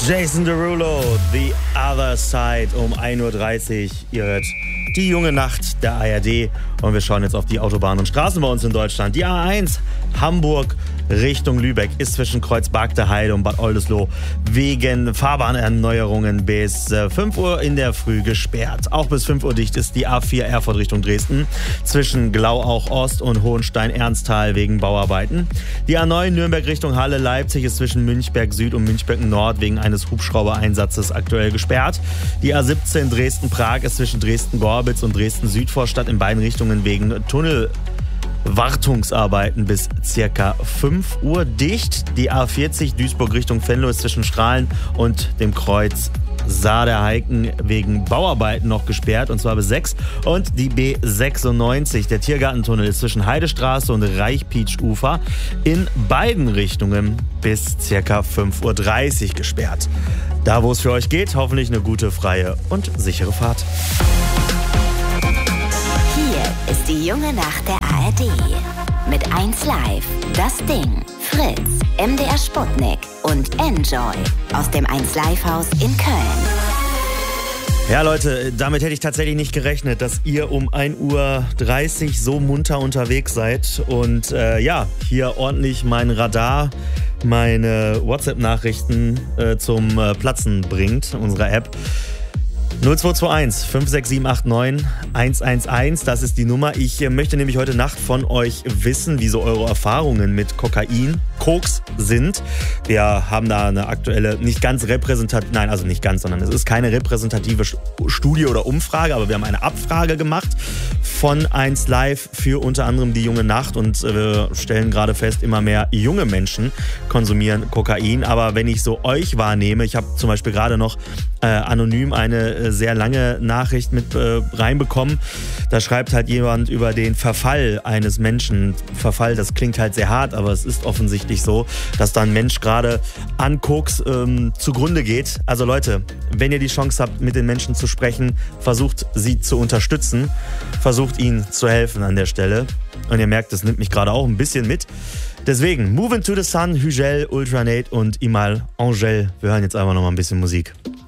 Jason Derulo, The Other Side um 1.30 Uhr. Ihr hört die junge Nacht der ARD und wir schauen jetzt auf die Autobahnen und Straßen bei uns in Deutschland. Die A1 Hamburg Richtung Lübeck ist zwischen Kreuz-Bagde-Heide und Bad Oldesloe wegen Fahrbahnerneuerungen bis 5 Uhr in der Früh gesperrt. Auch bis 5 Uhr dicht ist die A4 Erfurt Richtung Dresden zwischen Glauauch Ost und Hohenstein-Ernsthal wegen Bauarbeiten. Die A9 Nürnberg Richtung Halle Leipzig ist zwischen Münchberg Süd und Münchberg Nord wegen eines Hubschraubereinsatzes aktuell gesperrt. Die A17 Dresden-Prag ist zwischen Dresden-Gorbitz und Dresden-Südvorstadt in beiden Richtungen wegen Tunnelwartungsarbeiten bis circa 5 Uhr dicht. Die A40 Duisburg Richtung Venlo ist zwischen Strahlen und dem Kreuz Saar-der-Heiken wegen Bauarbeiten noch gesperrt, und zwar bis 6. Und die B96, der Tiergartentunnel, ist zwischen Heidestraße und Reichpietsch-Ufer in beiden Richtungen bis ca. 5.30 Uhr gesperrt. Da, wo es für euch geht, hoffentlich eine gute, freie und sichere Fahrt. Hier ist die junge Nacht der ARD. Mit 1Live, Das Ding, Fritz, MDR Sputnik und Enjoy aus dem 1Live-Haus in Köln. Ja, Leute, damit hätte ich tatsächlich nicht gerechnet, dass ihr um 1.30 Uhr so munter unterwegs seid und hier ordentlich mein Radar, meine WhatsApp-Nachrichten zum Platzen bringt, unsere App. 0221 56789 111, das ist die Nummer. Ich möchte nämlich heute Nacht von euch wissen, wie so eure Erfahrungen mit Kokain, Koks sind. Wir haben da eine aktuelle, nicht ganz sondern es ist keine repräsentative Studie oder Umfrage, aber wir haben eine Abfrage gemacht von 1Live für unter anderem die junge Nacht und wir stellen gerade fest, immer mehr junge Menschen konsumieren Kokain. Aber wenn ich so euch wahrnehme, ich habe zum Beispiel gerade noch anonym eine sehr lange Nachricht mit reinbekommen. Da schreibt halt jemand über den Verfall eines Menschen. Verfall, das klingt halt sehr hart, aber es ist offensichtlich so, dass da ein Mensch gerade an Koks zugrunde geht. Also Leute, wenn ihr die Chance habt, mit den Menschen zu sprechen, versucht sie zu unterstützen, versucht ihnen zu helfen an der Stelle. Und ihr merkt, das nimmt mich gerade auch ein bisschen mit. Deswegen, Move Into the Sun, Hügel, Ultranate und Imal Angel. Wir hören jetzt einfach noch mal ein bisschen Musik.